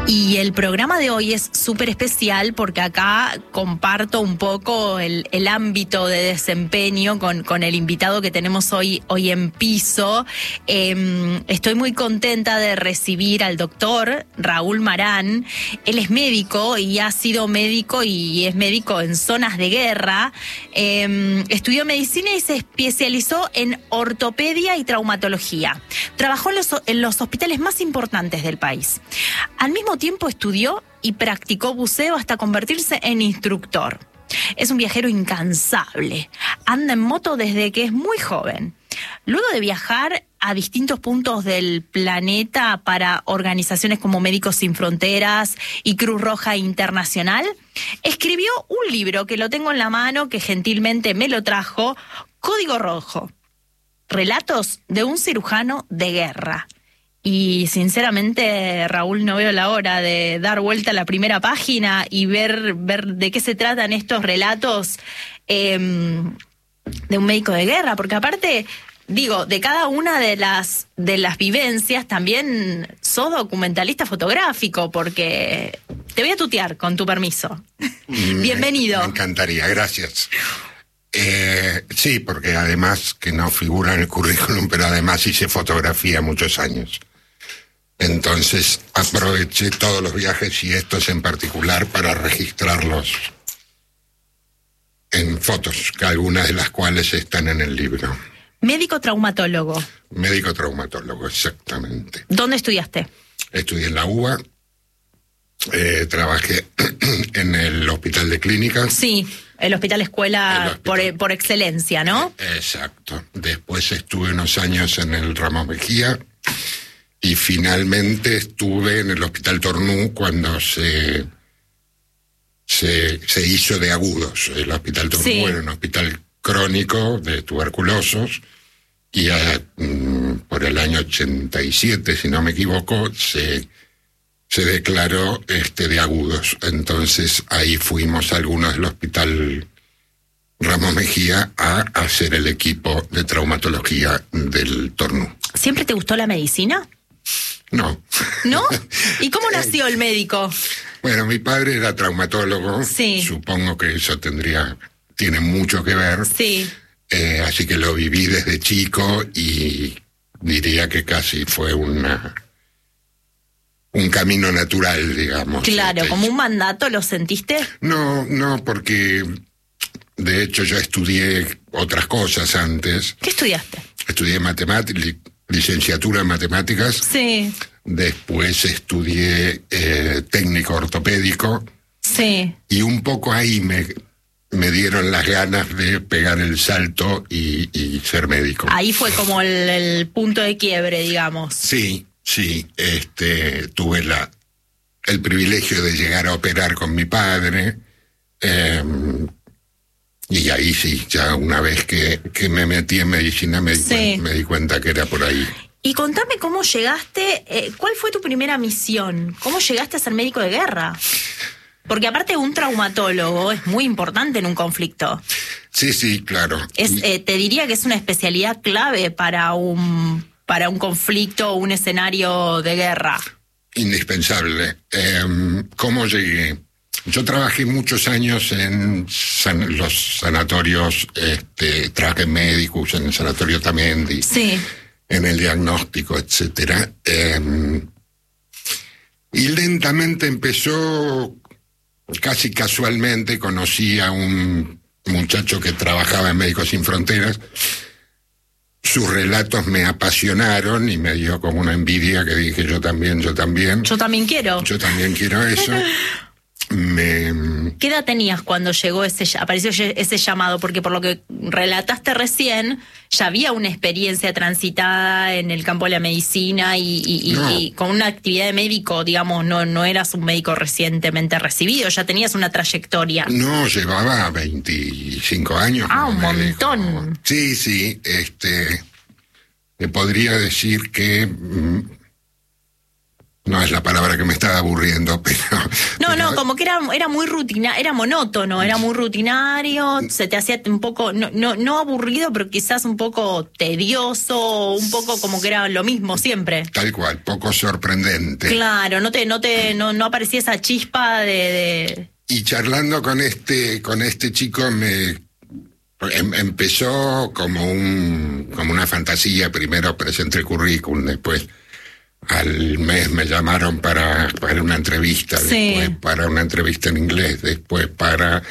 Y el programa de hoy es súper especial porque acá comparto un poco el ámbito de desempeño con el invitado que tenemos hoy en piso. Estoy muy contenta de recibir al doctor Raúl Marán. Él es médico y ha sido médico y es médico en zonas de guerra. Estudió medicina y se especializó en ortopedia y traumatología. Trabajó en los hospitales más importantes del país. Al mismo tiempo estudió y practicó buceo hasta convertirse en instructor. Es un viajero incansable. Anda en moto desde que es muy joven. Luego de viajar a distintos puntos del planeta para organizaciones como Médicos Sin Fronteras y Cruz Roja Internacional, escribió un libro que lo tengo en la mano, que gentilmente me lo trajo, Código Rojo. Relatos de un cirujano de guerra. Y sinceramente, Raúl, no veo la hora de dar vuelta a la primera página y ver de qué se tratan estos relatos de un médico de guerra, porque aparte, digo, de cada una de las vivencias también sos documentalista fotográfico, porque te voy a tutear, con tu permiso. Bienvenido. Me encantaría, gracias. Sí, porque además, que no figura en el currículum, pero además hice fotografía muchos años. Entonces aproveché todos los viajes y estos en particular para registrarlos en fotos, algunas de las cuales están en el libro. Médico traumatólogo. Médico traumatólogo, exactamente. ¿Dónde estudiaste? Estudié en la UBA, trabajé en el Hospital de Clínicas. Sí, el Hospital Escuela por excelencia, ¿no? Exacto. Después estuve unos años en el Ramos Mejía. Y finalmente estuve en el Hospital Tornú cuando se hizo de agudos. El Hospital Tornú era un hospital crónico de tuberculosos y por el año 87, si no me equivoco, se declaró de agudos. Entonces ahí fuimos algunos del Hospital Ramos Mejía a hacer el equipo de traumatología del Tornú. ¿Siempre te gustó la medicina? No. ¿No? ¿Y cómo nació el médico? Bueno, mi padre era traumatólogo. Sí. Supongo que eso tiene mucho que ver. Sí. Así que lo viví desde chico y diría que casi fue un camino natural, digamos. Claro, como un mandato, ¿lo sentiste? No, porque de hecho yo estudié otras cosas antes. ¿Qué estudiaste? Estudié licenciatura en matemáticas. Sí. Después estudié técnico ortopédico. Sí. Y un poco ahí me dieron las ganas de pegar el salto y ser médico. Ahí fue como el punto de quiebre, digamos. Sí. Tuve el privilegio de llegar a operar con mi padre. Y ahí sí, ya una vez que me metí en medicina me di cuenta que era por ahí. Y contame cómo llegaste, ¿cuál fue tu primera misión? ¿Cómo llegaste a ser médico de guerra? Porque aparte un traumatólogo es muy importante en un conflicto. Sí, claro. Te diría que es una especialidad clave para un conflicto o un escenario de guerra. Indispensable. ¿Cómo llegué? Yo trabajé muchos años en los sanatorios, trabajé en Médicos, en el Sanatorio Tamendi, en el diagnóstico, etcétera. Y lentamente empezó, casi casualmente, conocí a un muchacho que trabajaba en Médicos Sin Fronteras. Sus relatos me apasionaron y me dio como una envidia que dije, yo también. Yo también quiero eso. ¿Qué edad tenías cuando apareció ese llamado? Porque por lo que relataste recién, ya había una experiencia transitada en el campo de la medicina y con una actividad de médico, digamos, no eras un médico recientemente recibido, ya tenías una trayectoria. No, llevaba 25 años. Un montón. Sí, te podría decir que no es la palabra que me estaba aburriendo, pero... No, como que era muy rutinario, era monótono, era muy rutinario, se te hacía un poco, no aburrido, pero quizás un poco tedioso, un poco como que era lo mismo siempre. Tal cual, poco sorprendente. Claro, no aparecía esa chispa de... Y charlando con este chico empezó como una fantasía. Primero presenté el currículum, después al mes me llamaron para una entrevista, sí. Después para una entrevista en inglés, después para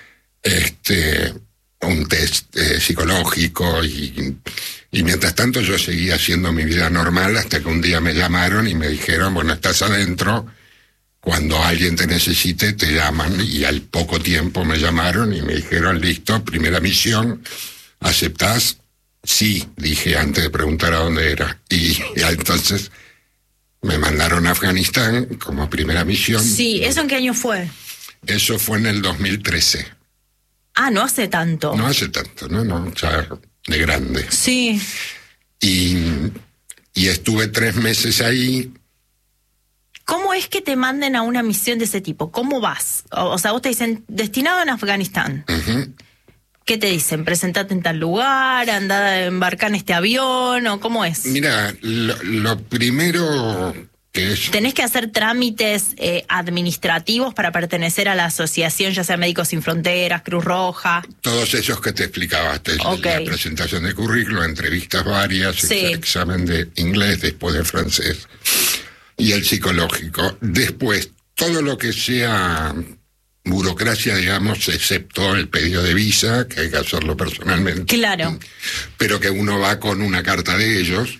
un test psicológico y mientras tanto yo seguía haciendo mi vida normal hasta que un día me llamaron y me dijeron, bueno, estás adentro, cuando alguien te necesite te llaman, y al poco tiempo me llamaron y me dijeron, listo, primera misión, ¿aceptás? Sí, dije antes de preguntar a dónde era, y entonces me mandaron a Afganistán como primera misión. Sí, ¿eso en qué año fue? Eso fue en el 2013. Ah, no hace tanto. No hace tanto, no, ya de grande. Sí. Y estuve 3 meses ahí. ¿Cómo es que te manden a una misión de ese tipo? ¿Cómo vas? O sea, vos te dicen, destinado en Afganistán. Uh-huh. ¿Qué te dicen? ¿Presentate en tal lugar? ¿Andá, embarcar en este avión? ¿O cómo es? Mira, lo primero que es... ¿Tenés que hacer trámites administrativos para pertenecer a la asociación, ya sea Médicos Sin Fronteras, Cruz Roja? Todos esos que te explicaba, Okay. La presentación de currículum, entrevistas varias, sí. Examen de inglés, después de francés, y el psicológico. Después, todo lo que sea burocracia, digamos, excepto el pedido de visa, que hay que hacerlo personalmente. Claro. Pero que uno va con una carta de ellos.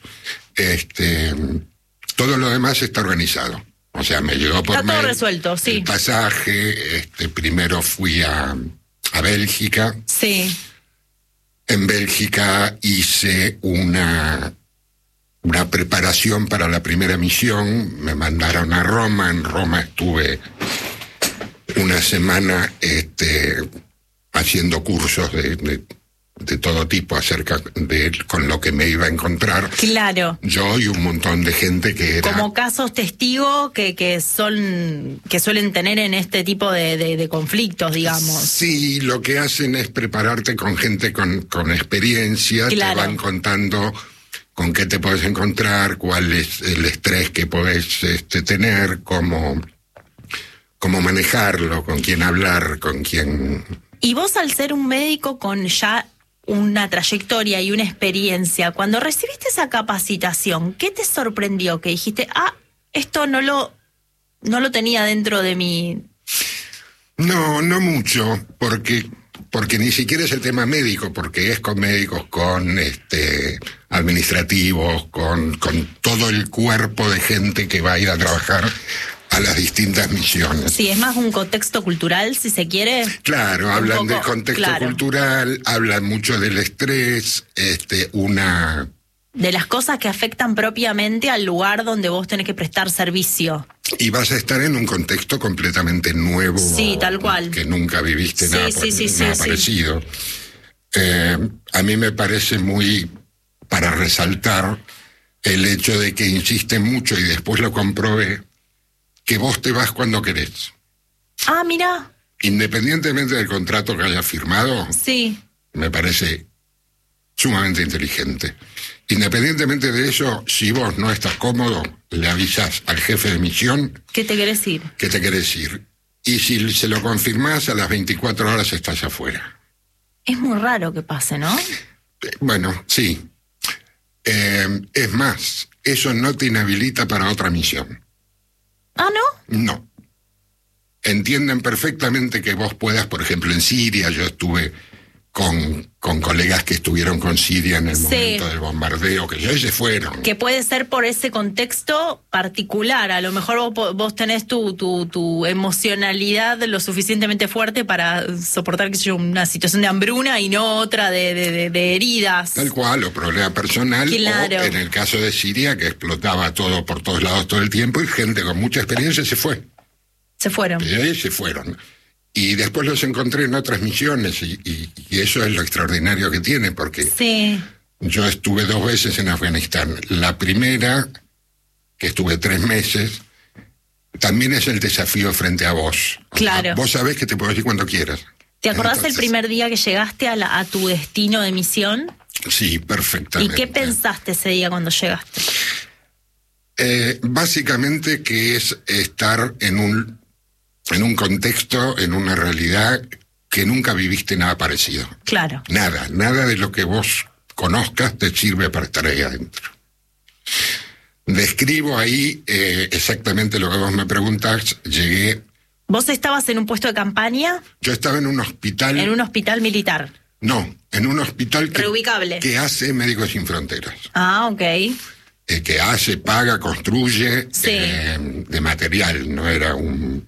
Todo lo demás está organizado. O sea, me llegó por está todo mail resuelto, sí. el pasaje. Primero fui a Bélgica. Sí. En Bélgica hice una preparación para la primera misión. Me mandaron a Roma. En Roma estuve una semana haciendo cursos de todo tipo acerca de con lo que me iba a encontrar. Claro. Yo y un montón de gente que era... Como casos testigos que suelen tener en este tipo de conflictos, digamos. Sí, lo que hacen es prepararte con gente con experiencia. Claro. Te van contando con qué te puedes encontrar, cuál es el estrés que podés tener, cómo manejarlo, con quién hablar, con quién... Y vos, al ser un médico con ya una trayectoria y una experiencia, cuando recibiste esa capacitación, ¿qué te sorprendió? Que dijiste, esto no lo tenía dentro de mí. No mucho, porque ni siquiera es el tema médico, porque es con médicos, con administrativos, con todo el cuerpo de gente que va a ir a trabajar a las distintas misiones. Sí, es más un contexto cultural, si se quiere. Claro, hablan del contexto cultural, hablan mucho del estrés, de las cosas que afectan propiamente al lugar donde vos tenés que prestar servicio. Y vas a estar en un contexto completamente nuevo. Sí, tal cual. Que nunca viviste nada parecido. A mí me parece muy para resaltar el hecho de que insisten mucho, y después lo comprobé, que vos te vas cuando querés. Ah, mira. Independientemente del contrato que hayas firmado. Sí. Me parece sumamente inteligente. Independientemente de eso, si vos no estás cómodo, le avisás al jefe de misión... ¿Qué te querés ir? Que te querés ir. Y si se lo confirmás, a las 24 horas estás afuera. Es muy raro que pase, ¿no? Bueno, sí. Es más, eso no te inhabilita para otra misión. ¿Ah, no? No. Entienden perfectamente que vos puedas, por ejemplo, en Siria, yo estuve con colegas que estuvieron con Siria en el momento del bombardeo, que ya se fueron. Que puede ser por ese contexto particular. A lo mejor vos tenés tu emocionalidad lo suficientemente fuerte para soportar, qué sé yo, una situación de hambruna y no otra de heridas. Tal cual, o problema personal. Claro. O en el caso de Siria, que explotaba todo por todos lados todo el tiempo, y gente con mucha experiencia se fue. Se fueron. Y ahí se fueron. Y después los encontré en otras misiones, y eso es lo extraordinario que tiene, porque sí. Yo estuve 2 veces en Afganistán. La primera, que estuve 3 meses, también es el desafío frente a vos. Claro. Vos sabés que te puedo decir cuando quieras. ¿Te acordás Entonces, el primer día que llegaste a tu destino de misión? Sí, perfectamente. ¿Y qué pensaste ese día cuando llegaste? Básicamente que es estar en un contexto, en una realidad que nunca viviste nada parecido. Claro. Nada de lo que vos conozcas te sirve para estar ahí adentro. Describo ahí exactamente lo que vos me preguntás. Llegué... ¿Vos estabas en un puesto de campaña? Yo estaba en un hospital... ¿En un hospital militar? No, en un hospital reubicable, que hace Médicos Sin Fronteras. Ah, ok. Que hace, paga, construye, sí, de material, no era un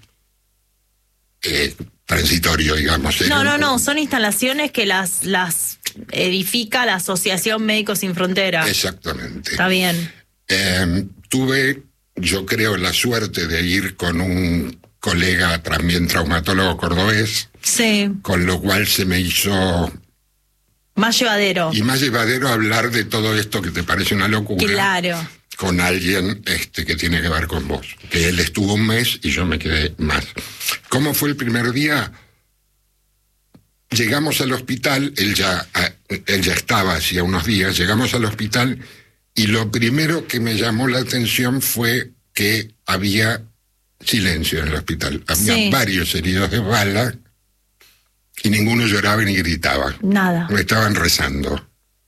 transitorio, digamos. No, son instalaciones que las edifica la Asociación Médicos Sin Fronteras. Exactamente. Está bien. Tuve, yo creo, la suerte de ir con un colega también traumatólogo cordobés, sí, con lo cual se me hizo más llevadero. Y más llevadero hablar de todo esto que te parece una locura. Claro. Con alguien que tiene que ver con vos. Que él estuvo un mes y yo me quedé más. ¿Cómo fue el primer día? Llegamos al hospital, él ya estaba hacía unos días, llegamos al hospital y lo primero que me llamó la atención fue que había silencio en el hospital. Había sí, varios heridos de bala y ninguno lloraba ni gritaba. Nada. Me estaban rezando.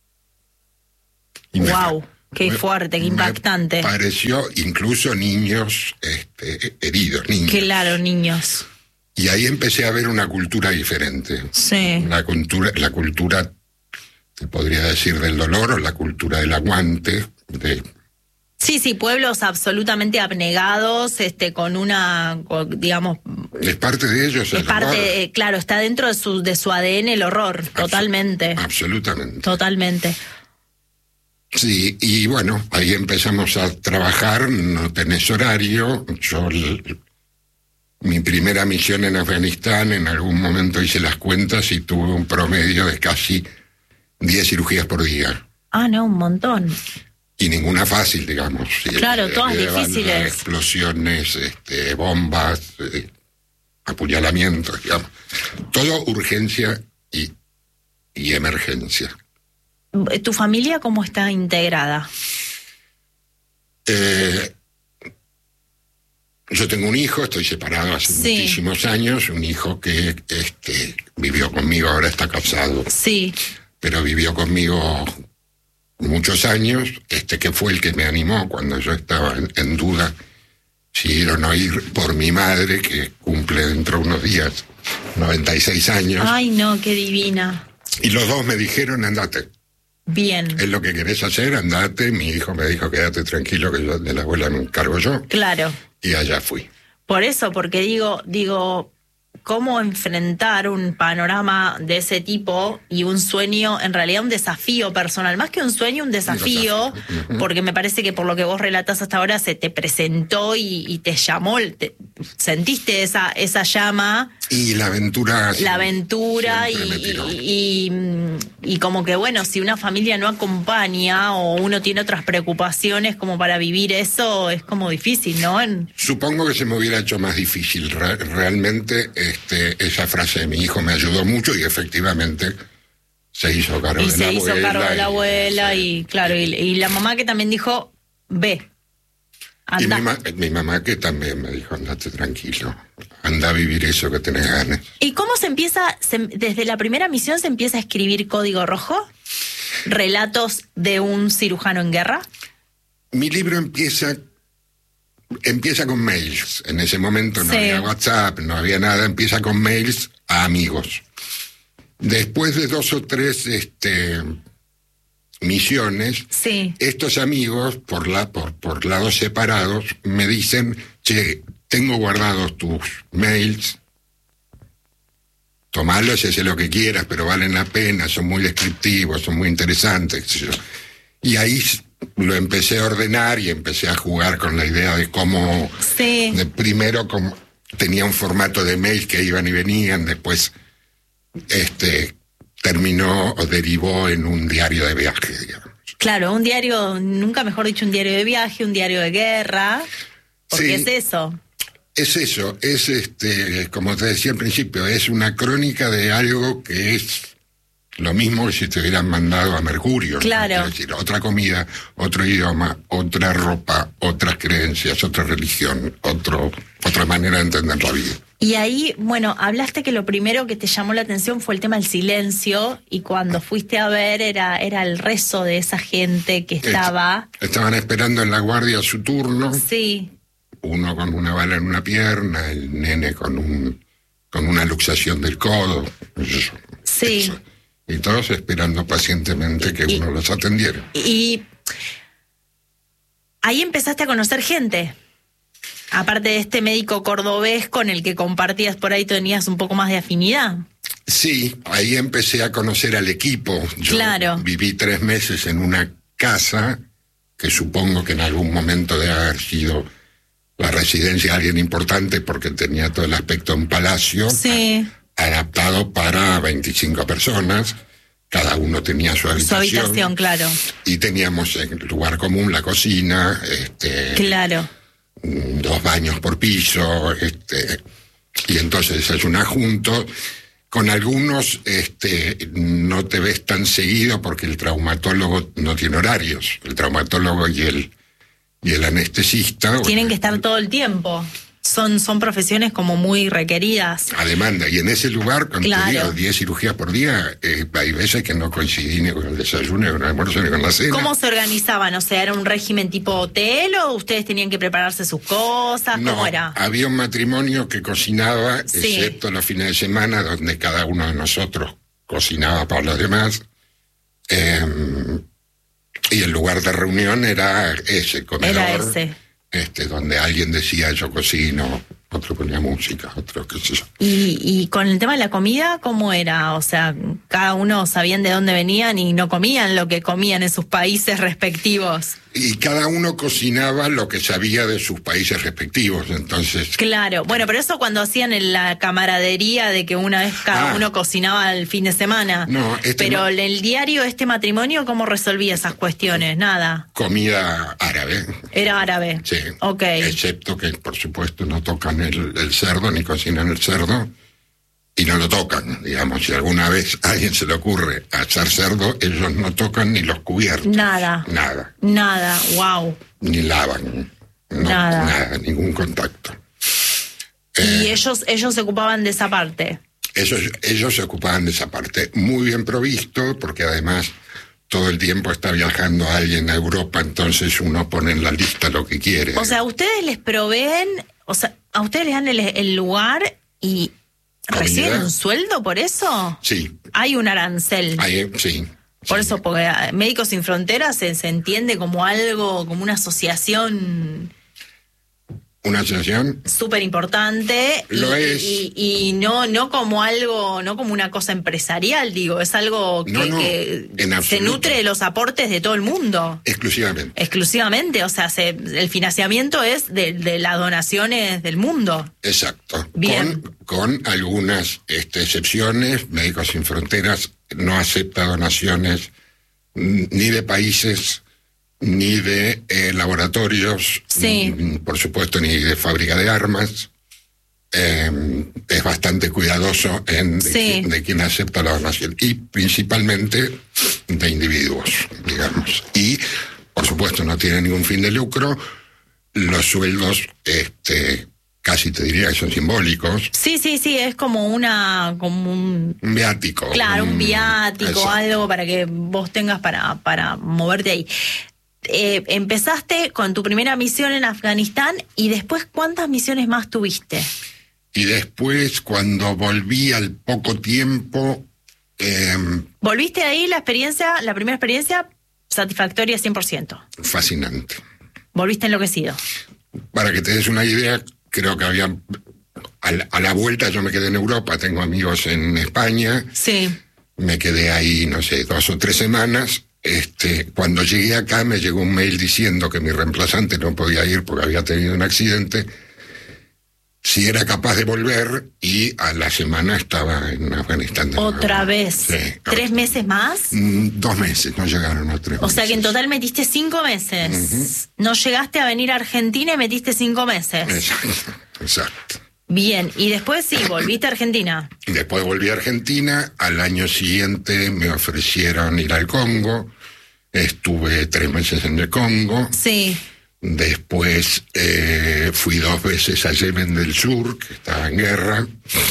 Wow, qué fuerte, qué impactante. Me pareció incluso niños heridos, niños. Claro, niños. Y ahí empecé a ver una cultura diferente. Sí. La cultura, te podría decir, del dolor, o la cultura del aguante, Sí, pueblos absolutamente abnegados, digamos... Es parte de ellos el horror. Claro, está dentro de su ADN el horror, totalmente. Absolutamente. Totalmente. Sí, y bueno, ahí empezamos a trabajar, no tenés horario. Yo, mi primera misión en Afganistán, en algún momento hice las cuentas y tuve un promedio de casi 10 cirugías por día. Ah, no, un montón. Y ninguna fácil, digamos. Claro, todas difíciles. Explosiones, bombas, apuñalamientos, digamos. Todo urgencia y emergencia. ¿Tu familia cómo está integrada? Yo tengo un hijo, estoy separado hace muchísimos años, un hijo que vivió conmigo, ahora está casado. Sí. Pero vivió conmigo muchos años, que fue el que me animó cuando yo estaba en duda si ir o no ir, por mi madre, que cumple dentro de unos días 96 años. Ay, no, qué divina. Y los dos me dijeron, andate. Bien. Es lo que querés hacer, andate. Mi hijo me dijo, quédate tranquilo, que yo de la abuela me encargo yo. Claro. Y allá fui. Por eso, porque digo, cómo enfrentar un panorama de ese tipo y un sueño, en realidad un desafío personal, más que un sueño, un desafío, porque me parece que por lo que vos relatás hasta ahora se te presentó y te llamó, sentiste esa llama. Y la aventura. La aventura y como que bueno, si una familia no acompaña o uno tiene otras preocupaciones como para vivir eso, es como difícil, ¿no? Supongo que se me hubiera hecho más difícil. Realmente esa frase de mi hijo me ayudó mucho y efectivamente se hizo cargo de la abuela. Y se hizo cargo de la abuela y claro, y la mamá que también dijo, ve. Anda. Y mi mamá que también me dijo, andate tranquilo, anda a vivir eso que tenés ganas. ¿Y cómo se empieza, desde la primera misión se empieza a escribir Código Rojo? ¿Relatos de un cirujano en guerra? Mi libro empieza con mails. En ese momento no había WhatsApp, no había nada, empieza con mails a amigos. Después de 2 o 3 misiones, estos amigos, por lados separados, me dicen, che, tengo guardados tus mails, tomalos y haz lo que quieras, pero valen la pena, son muy descriptivos, son muy interesantes. Y ahí lo empecé a ordenar y empecé a jugar con la idea de cómo, primero como tenía un formato de mail que iban y venían, después terminó o derivó en un diario de viaje, digamos. Claro, un diario, nunca mejor dicho, un diario de viaje, un diario de guerra, porque es eso. Es eso, es como te decía al principio, es una crónica de algo que es lo mismo que si te hubieran mandado a Mercurio. Claro. ¿no? Es decir, otra comida, otro idioma, otra ropa, otras creencias, otra religión, otra manera de entender la vida. Y ahí, bueno, hablaste que lo primero que te llamó la atención fue el tema del silencio, y cuando fuiste a ver era el rezo de esa gente que estaba... Estaban esperando en la guardia su turno. Sí. Uno con una bala en una pierna, el nene con una luxación del codo. Sí. Eso. Y todos esperando pacientemente que uno los atendiera. Y ahí empezaste a conocer gente. Aparte de este médico cordobés con el que compartías por ahí, tenías un poco más de afinidad. Sí, ahí empecé a conocer al equipo. Yo viví 3 meses en una casa que supongo que en algún momento debe haber sido la residencia de alguien importante porque tenía todo el aspecto de un palacio. Sí. Adaptado para 25 personas, cada uno tenía su habitación. Su habitación, claro. Y teníamos en lugar común la cocina, claro. 2 baños por piso, y entonces desayunás juntos. Con algunos no te ves tan seguido porque el traumatólogo no tiene horarios. El traumatólogo y el anestesista tienen que estar todo el tiempo. Son profesiones como muy requeridas. A demanda. Y en ese lugar, cuando te digo 10 cirugías por día, hay veces que no coincidí ni con el desayuno, ni con el almuerzo, ni con la cena. ¿Cómo se organizaban? O sea, ¿era un régimen tipo hotel o ustedes tenían que prepararse sus cosas? No, ¿cómo era? Había un matrimonio que cocinaba, excepto los fines de semana, donde cada uno de nosotros cocinaba para los demás. Y el lugar de reunión era ese comedor. Era ese. Donde alguien decía yo cocino, otro ponía música, otro qué sé yo. Y con el tema de la comida, ¿cómo era? O sea, cada uno sabían de dónde venían y no comían lo que comían en sus países respectivos. Y cada uno cocinaba lo que sabía de sus países respectivos, entonces... Claro, bueno, pero eso cuando hacían en la camaradería de que una vez cada uno cocinaba el fin de semana. No, pero en el diario matrimonio, ¿cómo resolvía esas cuestiones? Nada. Comida árabe. Era árabe. Sí. Ok. Excepto que, por supuesto, no tocan el cerdo, ni cocinan el cerdo. Y no lo tocan, digamos, si alguna vez a alguien se le ocurre hacer cerdo, ellos no tocan ni los cubiertos. Nada. Wow. Ni lavan. Nada, ningún contacto. Y ellos se ocupaban de esa parte. Ellos se ocupaban de esa parte. Muy bien provisto, porque además todo el tiempo está viajando alguien a Europa, entonces uno pone en la lista lo que quiere. O sea, ustedes les proveen, o sea, a ustedes les dan el lugar y... ¿reciben un sueldo por eso? Sí. Hay un arancel. Sí. Por eso, porque Médicos Sin Fronteras se entiende como algo, como una asociación... Una asociación súper importante. Lo es. Y no como algo, no como una cosa empresarial, digo, es algo que se nutre de los aportes de todo el mundo. Exclusivamente, o sea, el financiamiento es de las donaciones del mundo. Exacto. Bien. Con algunas excepciones, Médicos Sin Fronteras no acepta donaciones ni de países ni de laboratorios, por supuesto, ni de fábrica de armas. Es bastante cuidadoso de quien acepta la donación, y principalmente de individuos, digamos. Y, por supuesto, no tiene ningún fin de lucro. Los sueldos, casi te diría que son simbólicos. Sí, es como un viático. Claro, un viático, algo para que vos tengas para moverte ahí. Empezaste con tu primera misión en Afganistán y después, ¿cuántas misiones más tuviste? Y después, cuando volví al poco tiempo... ¿Volviste ahí la primera experiencia satisfactoria 100%? Fascinante. ¿Volviste enloquecido? Para que te des una idea, creo que había... A la vuelta yo me quedé en Europa, tengo amigos en España. Sí. Me quedé ahí, no sé, 2 o 3 semanas. Cuando llegué acá me llegó un mail diciendo que mi reemplazante no podía ir porque había tenido un accidente, si era capaz de volver, y a la semana estaba en Afganistán. ¿Otra vez? Sí. 3 meses más? 2 meses, no llegaron a 3 meses. O sea que en total metiste 5 meses. No llegaste a venir a Argentina y metiste 5 meses. Exacto. Exacto. Bien, y después sí, volviste a Argentina. Después volví a Argentina, al año siguiente me ofrecieron ir al Congo, estuve 3 meses en el Congo. Sí. Después fui 2 veces a Yemen del Sur, que estaba en guerra.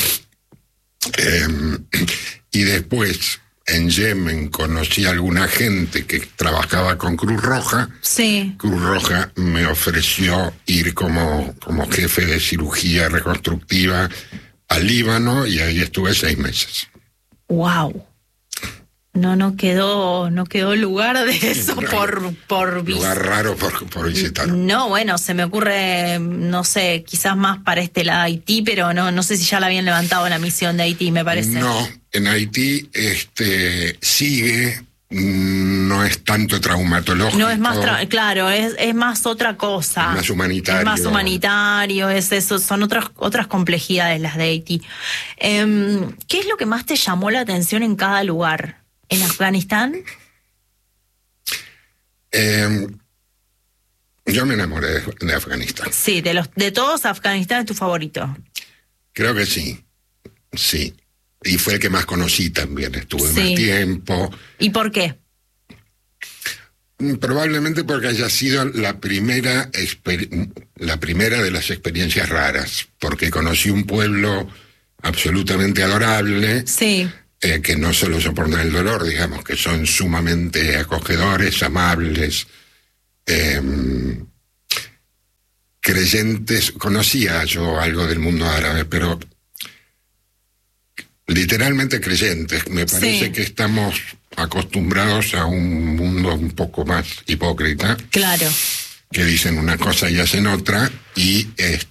Y después en Yemen conocí a alguna gente que trabajaba con Cruz Roja. Sí. Cruz Roja me ofreció ir como jefe de cirugía reconstructiva al Líbano y ahí estuve 6 meses. Wow. No quedó lugar de eso por lugar raro por visitar. No, bueno, se me ocurre, no sé, quizás más para este lado de Haití, pero no sé si ya la habían levantado la misión de Haití, me parece. No, en Haití sigue, no es tanto traumatológico. No es más, claro, es más otra cosa. Es más humanitario. Es más humanitario, es eso, son otras complejidades las de Haití. ¿Qué es lo que más te llamó la atención en cada lugar? ¿En Afganistán? Yo me enamoré de Afganistán. Sí, de todos, Afganistán es tu favorito. Creo que sí. Y fue el que más conocí también. Estuve más tiempo. ¿Y por qué? Probablemente porque haya sido la primera de las experiencias raras. Porque conocí un pueblo absolutamente adorable. Sí. Que no solo soportan el dolor, digamos, que son sumamente acogedores, amables, creyentes. Conocía yo algo del mundo árabe, pero literalmente creyentes. Me parece que estamos acostumbrados a un mundo un poco más hipócrita. Claro. Que dicen una cosa y hacen otra, y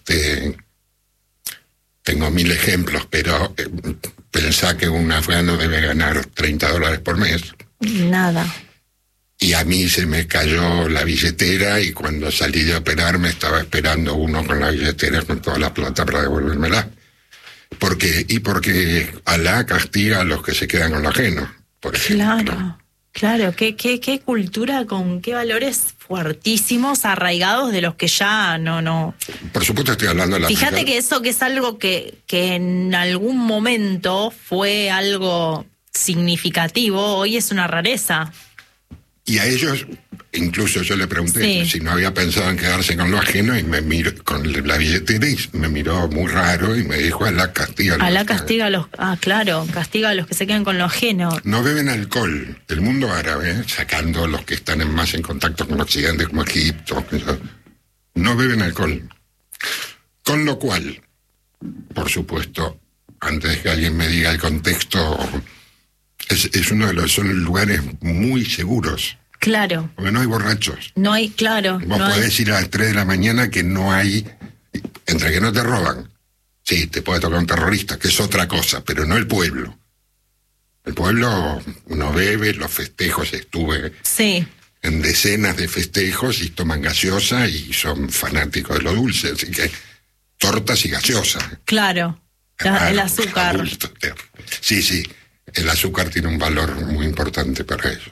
tengo 1000 ejemplos, pero pensá que un afgano debe ganar $30 por mes. Nada. Y a mí se me cayó la billetera y cuando salí de operarme estaba esperando uno con la billetera con toda la plata para devolvérmela. Porque Alá castiga a los que se quedan con lo ajeno, por ejemplo. Claro, qué cultura con qué valores fuertísimos, arraigados de los que ya no. Por supuesto estoy hablando de la... Fíjate que eso que es algo que en algún momento fue algo significativo, hoy es una rareza. Y a ellos, incluso yo le pregunté si no había pensado en quedarse con lo ajeno, y me miró con la billetera y me miró muy raro y me dijo: Alá castiga a los... Alá castiga a los... claro, castiga a los que se quedan con lo ajeno. No beben alcohol. El mundo árabe, sacando los que están más en contacto con Occidente, como Egipto, no beben alcohol. Con lo cual, por supuesto, antes de que alguien me diga el contexto... Es uno de son lugares muy seguros. Claro. Porque no hay borrachos. No hay, claro. Vos podés ir a las 3 de la mañana que no hay... Entre que no te roban. Sí, te puede tocar un terrorista, que es otra cosa, pero no el pueblo. El pueblo no bebe, los festejos estuve... Sí. En decenas de festejos y toman gaseosa y son fanáticos de lo dulce, así que tortas y gaseosa. Claro. El azúcar. Adulto. Sí. El azúcar tiene un valor muy importante para ellos.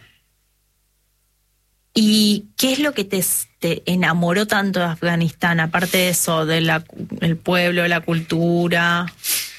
¿Y qué es lo que te enamoró tanto de Afganistán, aparte de eso, el pueblo, la cultura?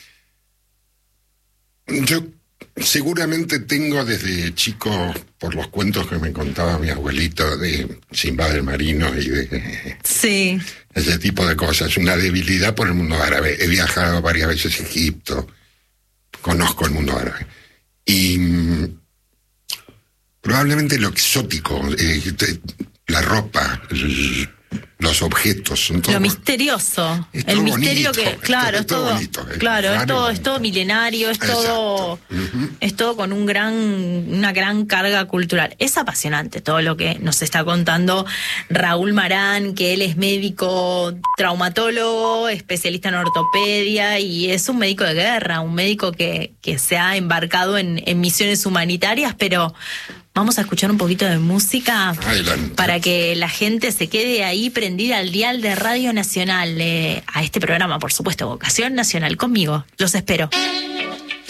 Yo seguramente tengo desde chico, por los cuentos que me contaba mi abuelito de Simba del Marino y de ese tipo de cosas, una debilidad por el mundo árabe. He viajado varias veces a Egipto, conozco el mundo árabe. Y probablemente lo exótico, la ropa, los objetos, son todo, lo misterioso, el misterio bonito, que claro, es todo bonito, claro, es todo milenario, es todo con una gran carga cultural. Es apasionante todo lo que nos está contando Raúl Marán, que él es médico traumatólogo, especialista en ortopedia, y es un médico de guerra, un médico que se ha embarcado en misiones humanitarias, pero vamos a escuchar un poquito de música. Adelante. Para que la gente se quede ahí prendida al dial de Radio Nacional, a este programa, por supuesto, Vocación Nacional. Conmigo, los espero.